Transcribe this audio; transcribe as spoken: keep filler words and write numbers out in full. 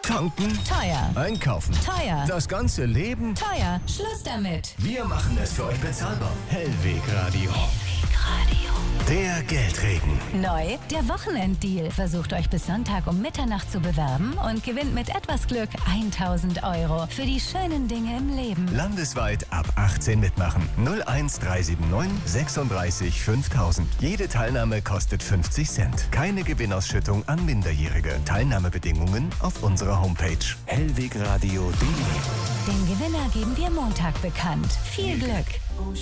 Tanken? Teuer. Einkaufen? Teuer. Das ganze Leben? Teuer. Schluss damit. Wir machen es für euch bezahlbar. Hellweg Radio. Radio. Der Geldregen. Neu, der Wochenenddeal. Versucht euch bis Sonntag um Mitternacht zu bewerben und gewinnt mit etwas Glück tausend Euro für die schönen Dinge im Leben. Landesweit ab achtzehn mitmachen. null eins drei sieben neun sechsunddreißig fünftausend. Jede Teilnahme kostet fünfzig Cent. Keine Gewinnausschüttung an Minderjährige. Teilnahmebedingungen auf unserer Homepage. Hellwegradio punkt de. Den Gewinner geben wir Montag bekannt. Viel Glück!